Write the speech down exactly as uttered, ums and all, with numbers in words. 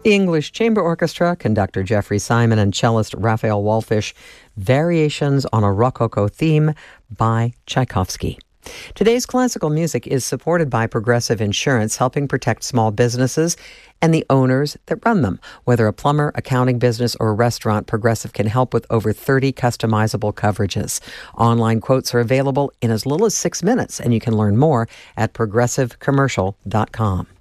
The English Chamber Orchestra, conductor Jeffrey Simon and cellist Raphael Wallfisch, Variations on a Rococo Theme by Tchaikovsky. Today's classical music is supported by Progressive Insurance, helping protect small businesses and the owners that run them. Whether a plumber, accounting business, or a restaurant, Progressive can help with over thirty customizable coverages. Online quotes are available in as little as six minutes, and you can learn more at progressive commercial dot com.